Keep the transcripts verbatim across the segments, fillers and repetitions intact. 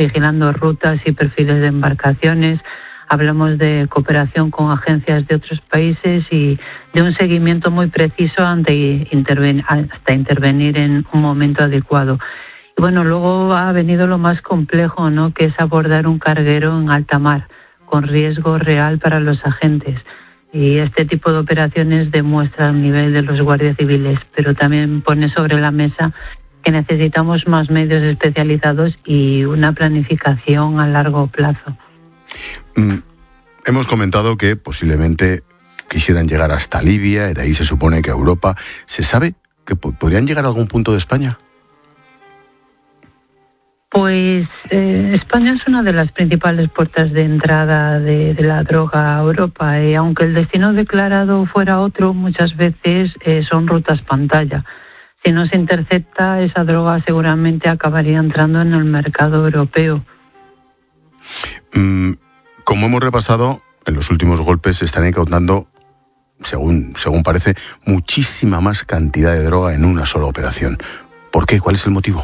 vigilando rutas y perfiles de embarcaciones. Hablamos de cooperación con agencias de otros países y de un seguimiento muy preciso ante interven- hasta intervenir en un momento adecuado. Y bueno, luego ha venido lo más complejo, ¿no?, que es abordar un carguero en alta mar, con riesgo real para los agentes. Y este tipo de operaciones demuestra el nivel de los guardias civiles, pero también pone sobre la mesa que necesitamos más medios especializados y una planificación a largo plazo. Mm, hemos comentado que posiblemente quisieran llegar hasta Libia y de ahí se supone que a Europa. ¿Se sabe que po- podrían llegar a algún punto de España? Pues eh, España es una de las principales puertas de entrada de, de la droga a Europa y aunque el destino declarado fuera otro, muchas veces eh, son rutas pantalla. Si no se intercepta, esa droga seguramente acabaría entrando en el mercado europeo. Mm, como hemos repasado, en los últimos golpes se están incautando, según, según parece, muchísima más cantidad de droga en una sola operación. ¿Por qué? ¿Cuál es el motivo?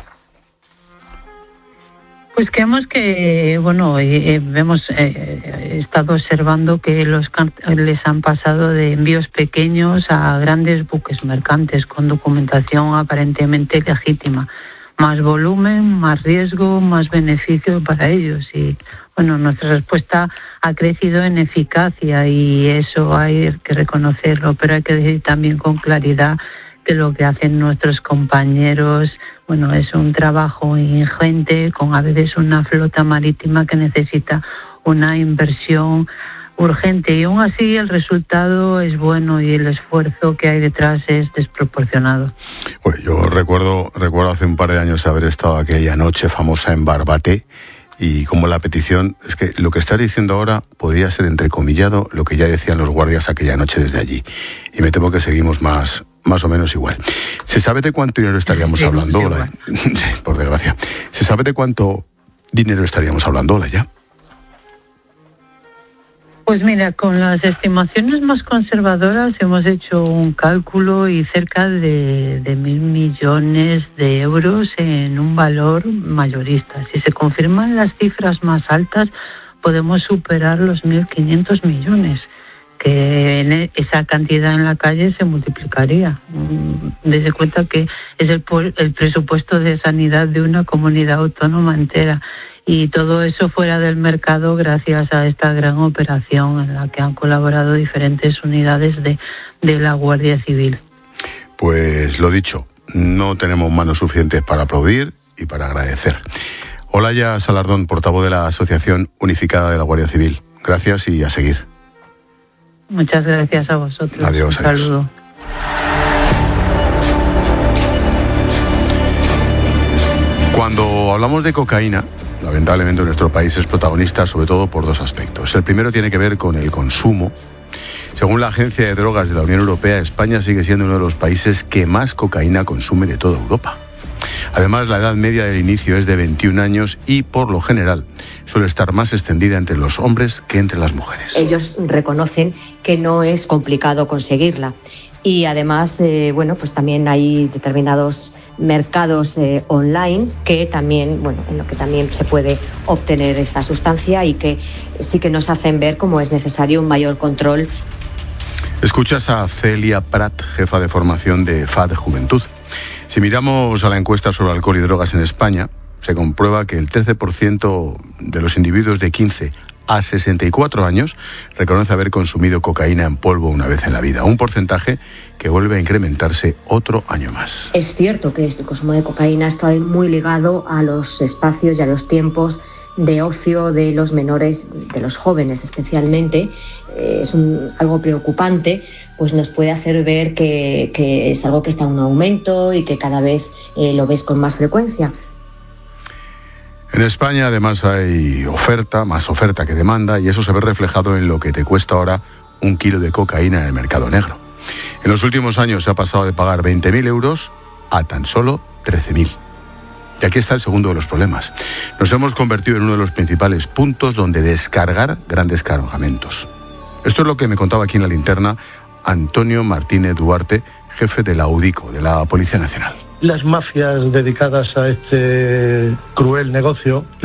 Pues creemos que, bueno, eh, hemos eh, estado observando que los carteles han pasado de envíos pequeños a grandes buques mercantes con documentación aparentemente legítima. Más volumen, más riesgo, más beneficio para ellos. Y, bueno, nuestra respuesta ha crecido en eficacia y eso hay que reconocerlo, pero hay que decir también con claridad que lo que hacen nuestros compañeros, bueno, es un trabajo ingente con a veces una flota marítima que necesita una inversión urgente y aún así el resultado es bueno y el esfuerzo que hay detrás es desproporcionado. Pues yo recuerdo, recuerdo hace un par de años haber estado aquella noche famosa en Barbate y como la petición, es que lo que estás diciendo ahora podría ser entrecomillado lo que ya decían los guardias aquella noche desde allí. Y me temo que seguimos más... más o menos igual. ¿Se sabe de cuánto dinero estaríamos sí, hablando, Ola? Sí, por desgracia. ¿Se sabe de cuánto dinero estaríamos hablando, Ola, ya? Pues mira, con las estimaciones más conservadoras hemos hecho un cálculo y cerca de, de mil millones de euros en un valor mayorista. Si se confirman las cifras más altas, podemos superar los mil quinientos millones. Que en esa cantidad en la calle se multiplicaría. Desde cuenta que es el, el presupuesto de sanidad de una comunidad autónoma entera y todo eso fuera del mercado gracias a esta gran operación en la que han colaborado diferentes unidades de, de la Guardia Civil. Pues lo dicho, no tenemos manos suficientes para aplaudir y para agradecer. Olaya Salardón, portavoz de la Asociación Unificada de la Guardia Civil. Gracias y a seguir. Muchas gracias a vosotros. Adiós, Un adiós. saludo. Cuando hablamos de cocaína, lamentablemente nuestro país es protagonista sobre todo por dos aspectos. El primero tiene que ver con el consumo. Según la Agencia de Drogas de la Unión Europea, España sigue siendo uno de los países que más cocaína consume de toda Europa. Además, la edad media del inicio es de veintiún años y, por lo general, suele estar más extendida entre los hombres que entre las mujeres. Ellos reconocen que no es complicado conseguirla y además, eh, bueno, pues también hay determinados mercados eh, online que también, bueno, en lo que también se puede obtener esta sustancia y que sí que nos hacen ver cómo es necesario un mayor control. Escuchas a Celia Prat, jefa de formación de F A D Juventud. Si miramos a la encuesta sobre alcohol y drogas en España, se comprueba que el trece por ciento de los individuos de quince a sesenta y cuatro años reconoce haber consumido cocaína en polvo una vez en la vida, un porcentaje que vuelve a incrementarse otro año más. Es cierto que este consumo de cocaína está muy ligado a los espacios y a los tiempos de ocio de los menores, de los jóvenes especialmente. Es un, algo preocupante, pues nos puede hacer ver que, que es algo que está en un aumento y que cada vez eh, lo ves con más frecuencia. En España además hay oferta, más oferta que demanda, y eso se ve reflejado en lo que te cuesta ahora un kilo de cocaína en el mercado negro. En los últimos años se ha pasado de pagar veinte mil euros a tan solo trece mil. Y aquí está el segundo de los problemas. Nos hemos convertido en uno de los principales puntos donde descargar grandes cargamentos. Esto es lo que me contaba aquí en la linterna Antonio Martínez Duarte, jefe de la UDICO, de la Policía Nacional. Las mafias dedicadas a este cruel negocio